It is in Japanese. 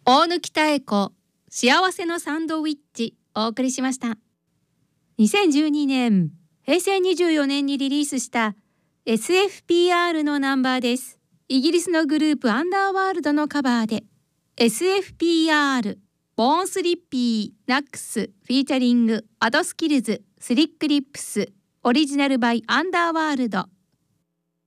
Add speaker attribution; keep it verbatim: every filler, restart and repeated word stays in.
Speaker 1: 大貫妙子幸せのサンドウィッチお送りしました。にせんじゅうにねんへいせいにじゅうよねんにリリースした エスエフピーアール のナンバーです。イギリスのグループアンダーワールドのカバーで エスエフピーアール ボーンスリッピーナックスフィーチャリングアドスキルズスリックリップスオリジナルバイアンダーワールド。